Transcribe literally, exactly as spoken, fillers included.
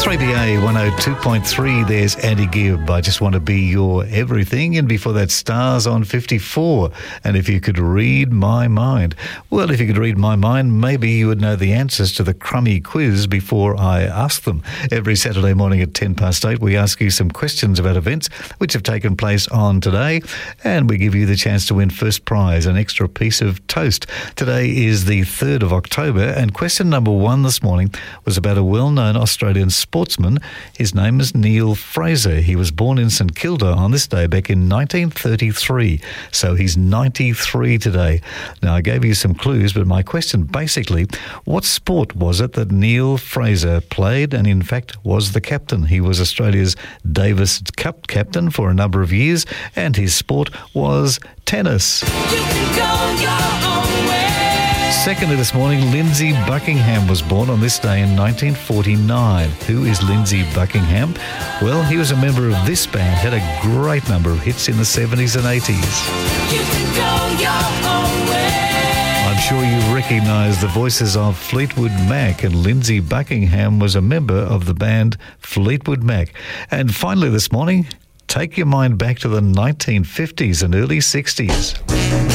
three B A one oh two point three, there's Andy Gibb. I just want to be your everything. And before that, Stars on fifty-four. And if you could read my mind. Well, if you could read my mind, maybe you would know the answers to the crummy quiz before I ask them. Every Saturday morning at ten past eight, we ask you some questions about events which have taken place on today. And we give you the chance to win first prize, an extra piece of toast. Today is the third of October. And question number one this morning was about a well-known Australian sportsman. His name is Neil Fraser. He was born in St Kilda on this day back in nineteen thirty-three. So he's ninety-three today. Now, I gave you some clues, but my question basically, what sport was it that Neil Fraser played and in fact was the captain? He was Australia's Davis Cup captain for a number of years and his sport was tennis. You can go your own way. Secondly this morning, Lindsay Buckingham was born on this day in nineteen forty-nine. Who is Lindsay Buckingham? Well, he was a member of this band, had a great number of hits in the seventies and eighties. You can go your own way. I'm sure you recognise the voices of Fleetwood Mac, and Lindsay Buckingham was a member of the band Fleetwood Mac. And finally this morning, take your mind back to the nineteen fifties and early sixties.